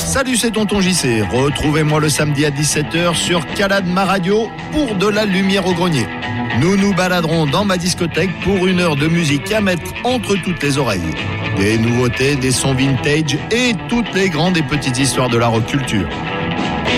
Salut, c'est Tonton JC. Retrouvez-moi le samedi à 17h sur Calade Ma Radio pour de la lumière au grenier. Nous nous baladerons dans ma discothèque pour une heure de musique à mettre entre toutes les oreilles. Des nouveautés, des sons vintage et toutes les grandes et petites histoires de la rock culture.